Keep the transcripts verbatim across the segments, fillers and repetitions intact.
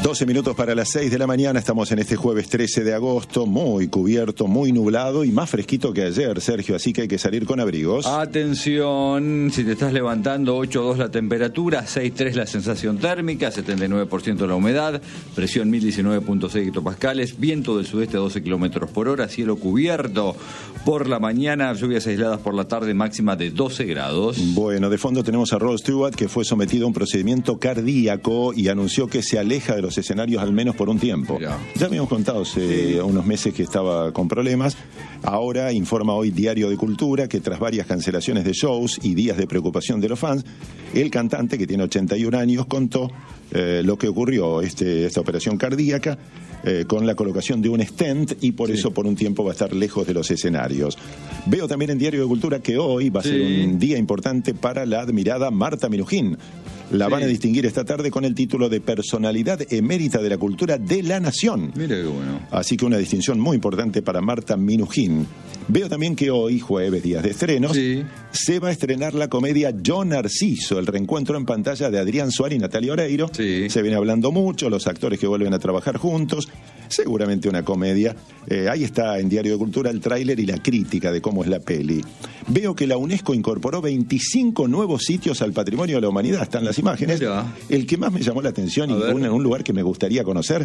doce minutos para las seis de la mañana, estamos en este jueves trece de agosto, muy cubierto, muy nublado y más fresquito que ayer, Sergio, así que hay que salir con abrigos. Atención, si te estás levantando, ocho dos la temperatura, seis tres la sensación térmica, setenta y nueve por ciento la humedad, presión mil diecinueve punto seis hectopascales, viento del sudeste a doce kilómetros por hora, cielo cubierto por la mañana, lluvias aisladas por la tarde, máxima de doce grados. Bueno, de fondo tenemos a Rod Stewart, que fue sometido a un procedimiento cardíaco y anunció que se aleja de los escenarios al menos por un tiempo. Mirá. Ya habíamos contado hace sí. unos meses que estaba con problemas. Ahora informa hoy Diario de Cultura que tras varias cancelaciones de shows y días de preocupación de los fans, el cantante, que tiene ochenta y un años, contó eh, lo que ocurrió, este, esta operación cardíaca, eh, con la colocación de un stent, y por sí. eso por un tiempo va a estar lejos de los escenarios. Veo también en Diario de Cultura que hoy va a sí. ser un día importante para la admirada Marta Minujín. La sí. van a distinguir esta tarde con el título de Personalidad Emérita de la Cultura de la Nación. Mira qué bueno. Así que una distinción muy importante para Marta Minujín. Veo también que hoy, jueves, días de estrenos, sí. se va a estrenar la comedia Yo Narciso, el reencuentro en pantalla de Adrián Suárez y Natalia Oreiro. Sí. Se viene hablando mucho, los actores que vuelven a trabajar juntos, seguramente una comedia. Eh, ahí está en Diario de Cultura el tráiler y la crítica de cómo es la peli. Veo que la UNESCO incorporó veinticinco nuevos sitios al patrimonio de la humanidad, están las imágenes. Mira. El que más me llamó la atención, y un, un lugar que me gustaría conocer,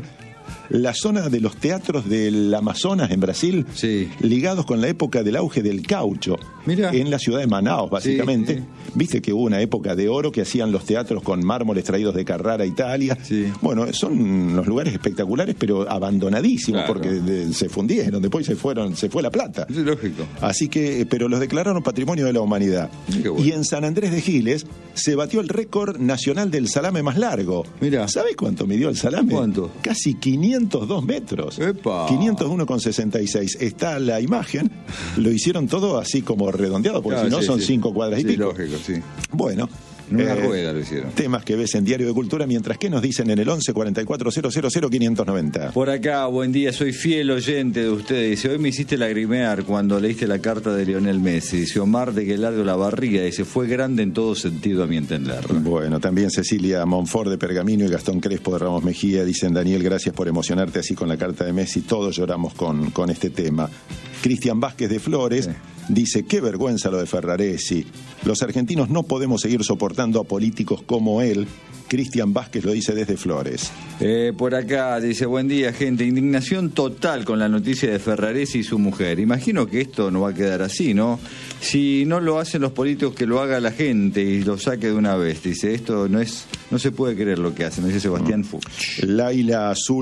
la zona de los teatros del Amazonas en Brasil, sí. ligados con la época del auge del caucho. Mira. En la ciudad de Manaus, básicamente. Sí, sí. Viste que hubo una época de oro que hacían los teatros con mármoles traídos de Carrara, Italia. Sí. Bueno, son unos lugares espectaculares, pero abandonadísimos, claro. porque de, se fundieron, después se fueron, se fue la plata. Es lógico. Así que, pero los declararon patrimonio de la humanidad. Bueno. Y en San Andrés de Giles se batió el récord nacional del salame más largo. Mira. ¿Sabés cuánto midió el salame? ¿Cuánto? Casi quinientos dos metros. ¡Epa! quinientos uno con sesenta y seis. Está la imagen. Lo hicieron todo así como redondeado, porque claro, si no sí, son sí. cinco cuadras y sí, pico. Lógico, sí. Bueno. En una eh, rueda lo hicieron. Temas que ves en Diario de Cultura, mientras que nos dicen en el once cuarenta y cuatro cero cero cero quinientos noventa. Por acá, buen día, soy fiel oyente de ustedes. Dice, hoy me hiciste lagrimear cuando leíste la carta de Lionel Messi. Dice, Omar de Guelardo La Barriga. Dice, fue grande en todo sentido a mi entender. Bueno, también Cecilia Monfort de Pergamino y Gastón Crespo de Ramos Mejía dicen, Daniel, gracias por emocionarte así con la carta de Messi. Todos lloramos con, con este tema. Cristian Vázquez de Flores... Sí. Dice, qué vergüenza lo de Ferraresi. Los argentinos no podemos seguir soportando a políticos como él. Cristian Vázquez lo dice desde Flores. Eh, por acá dice, buen día, gente. Indignación total con la noticia de Ferraresi y su mujer. Imagino que esto no va a quedar así, ¿no? Si no lo hacen los políticos, que lo haga la gente y lo saque de una vez. Dice, esto no es, no se puede creer lo que hacen. Dice Sebastián mm. Fuchs. Laila Azul.